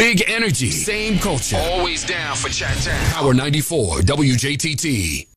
Big energy, same culture. Always down for Chat Town. Power 94, WJTT.